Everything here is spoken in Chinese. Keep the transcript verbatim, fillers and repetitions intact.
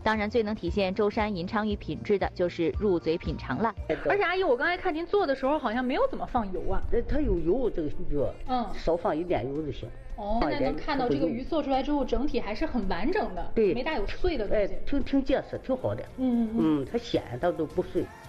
当然，最能体现舟山银鲳鱼品质的就是入嘴品尝了。 而且阿姨，我刚才看您做的时候好像没有怎么放油啊。 呃，它有油，这个鱼， 嗯， 少放一点油就行。 哦，现在能看到这个鱼做出来之后，整体还是很完整的， 对， 没大有碎的东西， 哎，挺挺结实，挺好的。 嗯嗯嗯，它鲜，它都不碎。